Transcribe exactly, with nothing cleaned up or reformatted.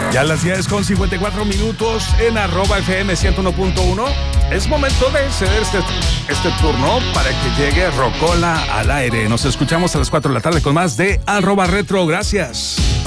Ya las diez con cincuenta y cuatro minutos en arroba F M ciento uno punto uno. Es momento de ceder este, este turno para que llegue Rocola al aire. Nos escuchamos a las cuatro de la tarde con más de arroba retro. Gracias.